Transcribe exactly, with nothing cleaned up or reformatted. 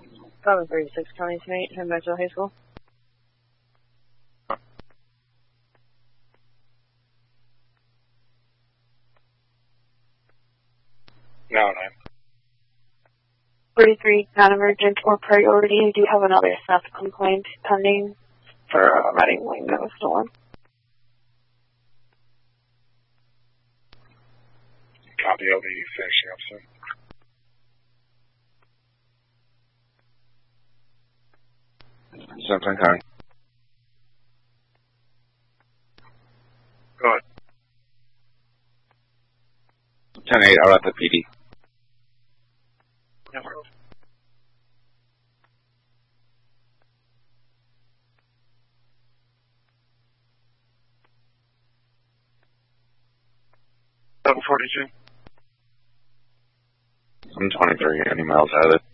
seven thirty-six County tonight, head back to high school. No, nine. thirty-three, non-emergent or priority. We do have another theft complaint pending for a Reading wing that was stolen. Copy, I'll be finishing up soon. Something coming. Go ahead. ten eight, out at the P D. Yeah, world. seven forty-two. I'm twenty-three, any miles out of it.